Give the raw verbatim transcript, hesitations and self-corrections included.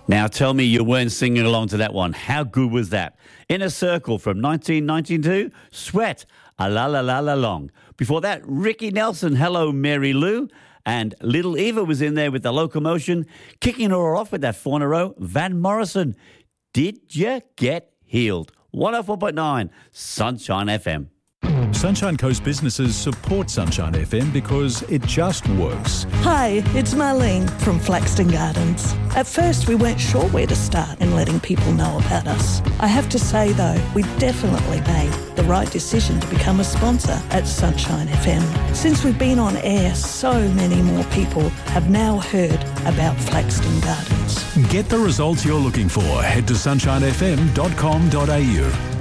Now tell me you weren't singing along to that one. How good was that? Inner Circle from nineteen ninety-two, Sweat, a la la la la long. Before that, Ricky Nelson, Hello Mary Lou, and Little Eva was in there with The Locomotion. Kicking her off with that four in a row, Van Morrison, Did Ya Get Healed? one oh four point nine, Sunshine F M. Sunshine Coast businesses support Sunshine F M because it just works. Hi, it's Marlene from Flaxton Gardens. At first, we weren't sure where to start in letting people know about us. I have to say, though, we definitely made the right decision to become a sponsor at Sunshine F M. Since we've been on air, so many more people have now heard about Flaxton Gardens. Get the results you're looking for. Head to sunshine f m dot com dot a u.